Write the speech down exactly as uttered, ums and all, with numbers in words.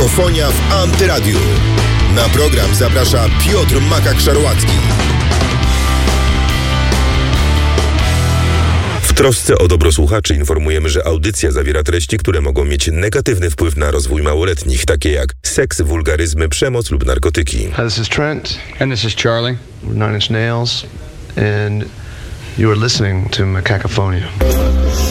Kakofonia w Antyradiu. Na program zaprasza Piotr Makak-Szarłacki. W trosce o dobro słuchaczy informujemy, że audycja zawiera treści, które mogą mieć negatywny wpływ na rozwój małoletnich, takie jak seks, wulgaryzmy, przemoc lub narkotyki. Hi, this is Trent. And this is Charlie. We're Nine Inch Nails, and you are listening to Cacofonia.